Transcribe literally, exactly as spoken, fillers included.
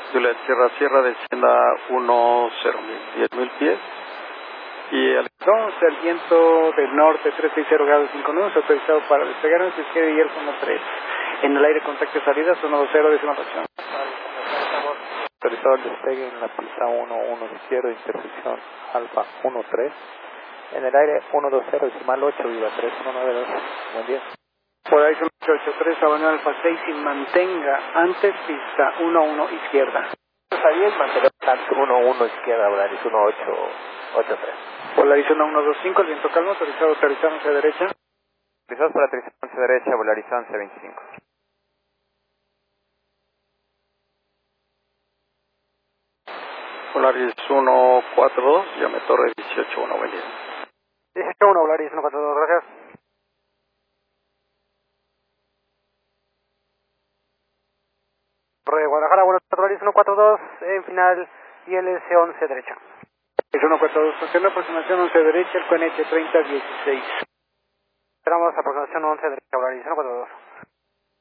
Juliet Sierra Sierra descienda uno cero mil, diez mil pies. Y el Entonces, el viento del norte, trescientos sesenta grados cinco nudos, autorizado para despegar en su izquierda y el uno tres. En el aire, contacto de salida, uno dos cero, décima rotación. Autorizado el despegue en la pista uno uno izquierdo, intersección Alfa uno tres. En el aire uno dos cero, decimal ocho, viva tres uno nueve dos. Buen día. Polarization ocho ocho tres, Avenida Alfa seis y mantenga antes pista uno uno izquierda. Está bien, mantener tanto uno uno izquierda, Polarization uno ocho ocho tres. Polarization uno dos cinco, el viento calmo, autorizado aterrizar hacia derecha. Autorizados para aterrizar hacia derecha, Polarization C veinticinco. Polaris uno cuatro dos, llame Torre dieciocho uno, buen día. dieciocho uno, Polaris uno cuatro dos, gracias. Torre de Guadalajara, buenos días, Polaris uno cuatro dos, en final I L S once derecha. Es uno cuatro dos, función de aproximación once derecha, el Q N H treinta dieciséis. Esperamos aproximación once derecha, Polaris uno cuatro dos.